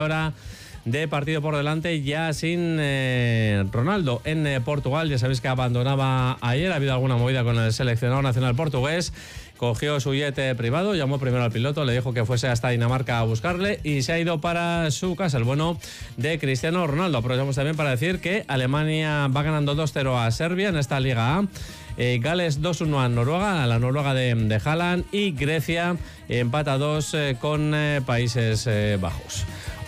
hora de partido por delante, ya sin Ronaldo en Portugal. Ya sabéis que abandonaba ayer, ha habido alguna movida con el seleccionador nacional portugués. Cogió su jet privado, llamó primero al piloto, le dijo que fuese hasta Dinamarca a buscarle y se ha ido para su casa, el bueno de Cristiano Ronaldo. Aprovechamos también para decir que Alemania va ganando 2-0 a Serbia en esta Liga A. Gales 2-1 a Noruega, a la Noruega de Haaland, y Grecia empata 2 con Países Bajos.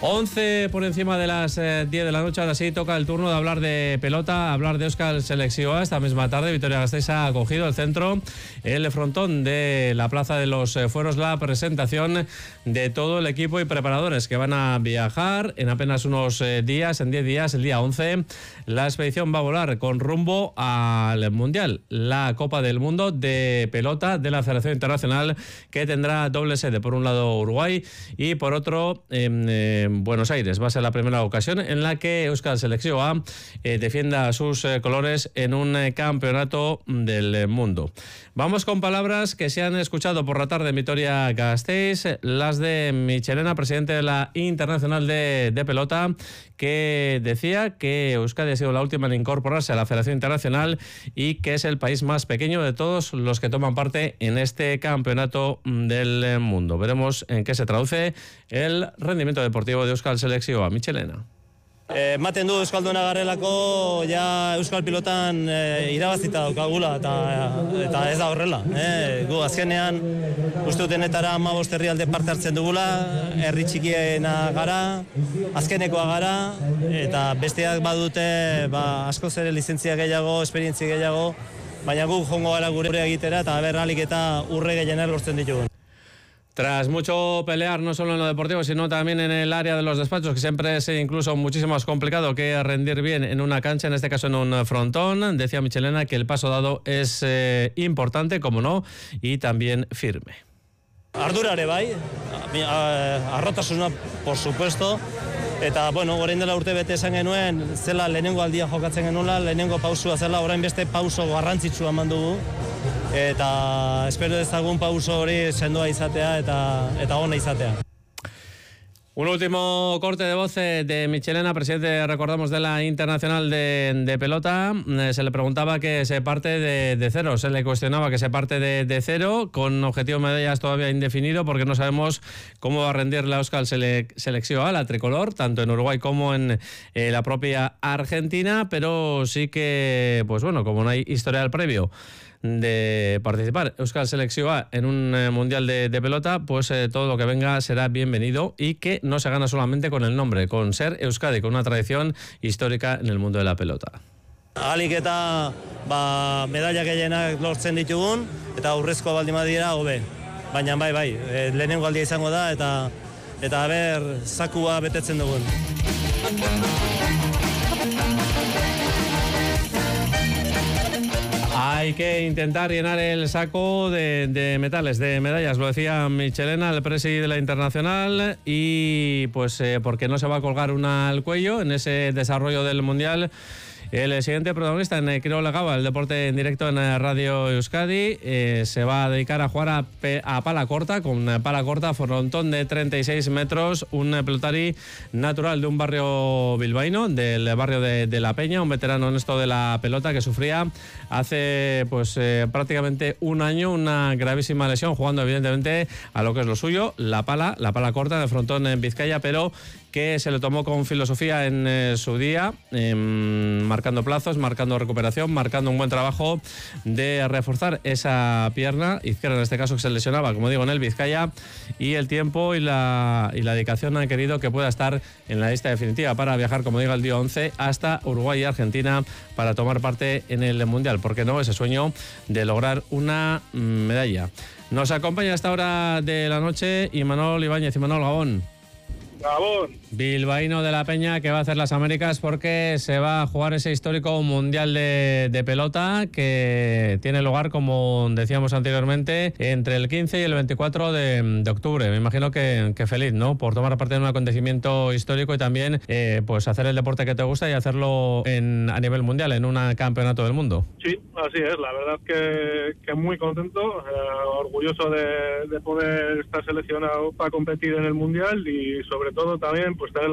11 por encima de las 10 de la noche. Ahora sí toca el turno de hablar de pelota, hablar de Euskal Selekzioa. Esta misma tarde Vitoria-Gasteiz ha acogido el centro, el frontón de la Plaza de los Fueros, la presentación de todo el equipo y preparadores que van a viajar en apenas unos días, en 10 días, el día 11. La expedición va a volar con rumbo al Mundial, la Copa del Mundo de pelota de la Federación Internacional, que tendrá doble sede, por un lado Uruguay y por otro Buenos Aires. Va a ser la primera ocasión en la que Euskal Selekzioa defienda sus colores en un campeonato del mundo. Vamos con palabras que se han escuchado por la tarde en Vitoria-Gasteiz, las de Michelena, presidente de la Internacional de Pelota, que decía que Euskadi ha sido la última en incorporarse a la Federación Internacional y que es el país más pequeño de todos los que toman parte en este campeonato del mundo. Veremos en qué se traduce el rendimiento deportivo de Euskal Selekzioa. Michelena. Ematen du Euskalduna garelako ja Euskal pilotan irabazita daukagula eta ez da horrela. Gu azkenean uste dut denetara 15 herrialde parte hartzen dugula, herri txikiena gara, azkenekoa gara, eta besteak badute askoz ere lizentzia gehiago, esperientzia gehiago, baina gu jongo gara gure egitera eta berralik eta urre gehienak lortzen ditugun. Tras mucho pelear, no solo en lo deportivo, sino también en el área de los despachos, que siempre es incluso muchísimo más complicado que rendir bien en una cancha, en este caso en un frontón, decía Michelena que el paso dado es importante, como no, y también firme. Ardurare bai, arrotasuna, por supuesto, eta, bueno, orain dela urte bete esan genuen, zela lehenengo aldia jokatzen genuela, lehenengo pausua zela, orain beste pauso garrantzitsua eman dugu, eta espero dezagun pauso hori sendoa izatea eta ona izatea. Un último corte de voz de Michelena, presidente, recordamos, de la Internacional de Pelota. Se le preguntaba que se parte de cero, se le cuestionaba que se parte de cero, con objetivo de medallas todavía indefinido, porque no sabemos cómo va a rendir la Euskal Selekzioa, la tricolor, tanto en Uruguay como en la propia Argentina, pero sí que, pues bueno, como no hay historial previo de participar Euskal Selekzioa en un mundial de pelota, pues todo lo que venga será bienvenido, y que no se gana solamente con el nombre, con ser Euskadi, con una tradición histórica en el mundo de la pelota. Ahalik eta medalla gehienak lortzen ditugun, eta aurrezko baldin badira hobe. Baina bai, lehenengo aldia izango da, eta ber zakua betetzen dugun. Hay que intentar llenar el saco de metales, de medallas, lo decía Michelena, el presidente de la Internacional, y pues porque no se va a colgar una al cuello en ese desarrollo del Mundial. El siguiente protagonista en Kirola Gaba, el deporte en directo en Radio Euskadi, se va a dedicar a jugar a pala corta, con pala corta, frontón de 36 metros, un pelotari natural de un barrio bilbaíno, del barrio de La Peña, un veterano en esto de la pelota que sufría hace pues prácticamente un año una gravísima lesión, jugando evidentemente a lo que es lo suyo, la pala corta de frontón en Vizcaya, pero que se lo tomó con filosofía en su día, marcando plazos, marcando recuperación, marcando un buen trabajo de reforzar esa pierna izquierda, en este caso, que se lesionaba, como digo, en el Vizcaya, y el tiempo y la dedicación han querido que pueda estar en la lista definitiva para viajar, como digo, el día 11 hasta Uruguay y Argentina para tomar parte en el Mundial. ¿Por qué no? Ese sueño de lograr una medalla. Nos acompaña a esta hora de la noche Imanol Ibáñez. Imanol, Gabón. Gabón. Bilbaíno de La Peña, que va a hacer las Américas porque se va a jugar ese histórico mundial de pelota que tiene lugar, como decíamos anteriormente, entre el 15 y el 24 de octubre. Me imagino que feliz, ¿no?, por tomar parte en un acontecimiento histórico y también pues hacer el deporte que te gusta y hacerlo a nivel mundial, en un campeonato del mundo. Sí, así es. La verdad que muy contento, orgulloso de poder estar seleccionado para competir en el mundial y sobre todo también pues tener